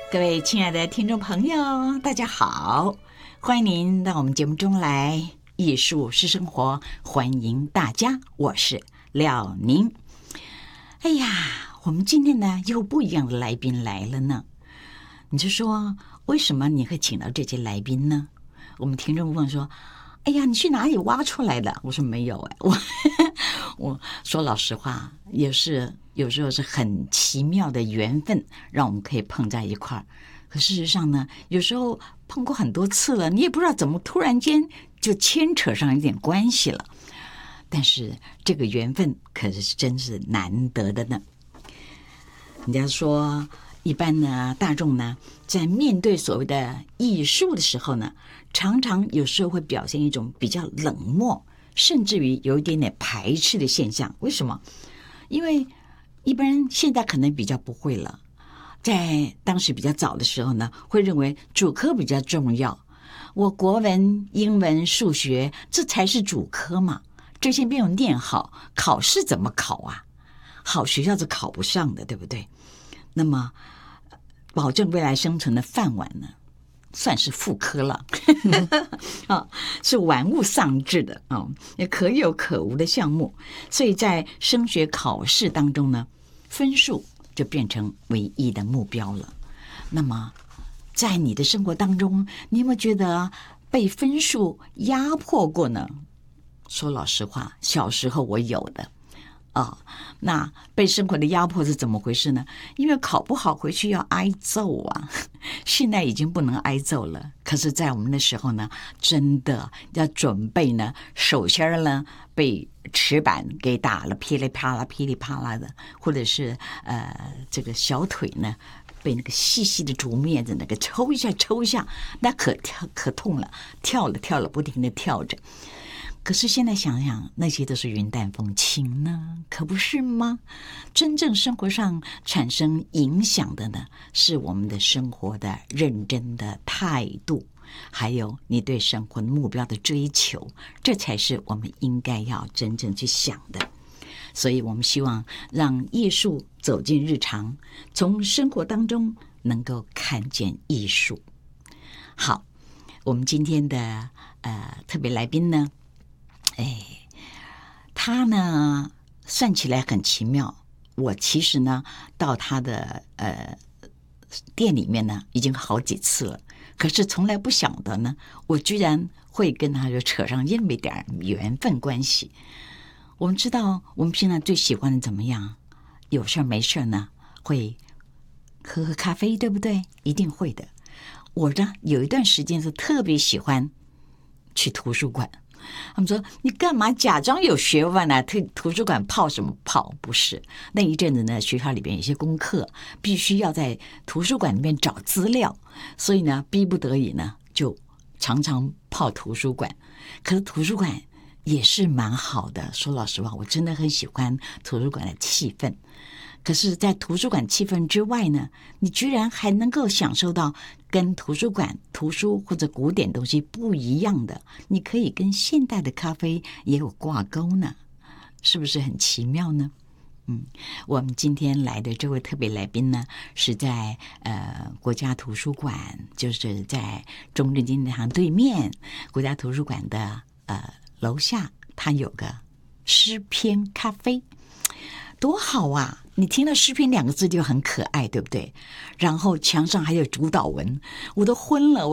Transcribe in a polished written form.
各位亲爱的听众朋友，大家好，欢迎您到我们节目中来。艺术是生活，欢迎大家，我是廖宁。哎呀，我们今天呢又不一样的来宾来了呢。你就说为什么你会请到这些来宾呢？我们听众问说，哎呀，你去哪里挖出来的？我说没有我说老实话，也是有时候是很奇妙的缘分，让我们可以碰在一块儿。可事实上呢，有时候碰过很多次了，你也不知道怎么突然间就牵扯上一点关系了。但是这个缘分可是真是难得的呢。人家说，一般呢，大众呢，在面对所谓的艺术的时候呢，常常有时候会表现一种比较冷漠，甚至于有一点点排斥的现象。为什么？因为一般人现在可能比较不会了，在当时比较早的时候呢，会认为主科比较重要，我国文、英文、数学这才是主科嘛，这些没有念好，考试怎么考啊？好学校是考不上的，对不对？那么保证未来生存的饭碗呢，算是副科了是玩物丧志的也可有可无的项目。所以在升学考试当中呢，分数就变成唯一的目标了。那么在你的生活当中，你有没有觉得被分数压迫过呢？说老实话，小时候我有的那被生活的压迫是怎么回事呢？因为考不好回去要挨揍啊。现在已经不能挨揍了，可是在我们的时候呢，真的要准备呢，手心呢被尺板给打了噼里啪啦噼里啪啦的，或者是这个小腿呢被那个细细的竹篾子那个抽一下，那可痛了，跳了不停的跳着。可是现在想想，那些都是云淡风轻呢，可不是吗？真正生活上产生影响的呢，是我们的生活的认真的态度，还有你对生活目标的追求，这才是我们应该要真正去想的。所以我们希望让艺术走进日常，从生活当中能够看见艺术。好，我们今天的特别来宾呢，他呢算起来很奇妙。我其实呢到他的店里面呢已经好几次了，可是从来不晓得呢，我居然会跟他就扯上这么一点缘分关系。我们知道，我们平常最喜欢的怎么样？有事没事呢会喝喝咖啡，对不对？一定会的。我呢有一段时间是特别喜欢去图书馆。他们说你干嘛假装有学问啊？图书馆泡什么泡？不是，那一阵子呢，学校里边有些功课必须要在图书馆里面找资料，所以呢，逼不得已呢，就常常泡图书馆。可是图书馆也是蛮好的，说老实话，我真的很喜欢图书馆的气氛。可是在图书馆气氛之外呢，你居然还能够享受到跟图书馆图书或者古典东西不一样的，你可以跟现代的咖啡也有挂钩呢，是不是很奇妙呢？我们今天来的这位特别来宾呢，是在国家图书馆，就是在中正纪念堂对面国家图书馆的楼下，它有个诗篇咖啡，多好啊！你听到诗篇两个字就很可爱，对不对？然后墙上还有主导文，我都昏了。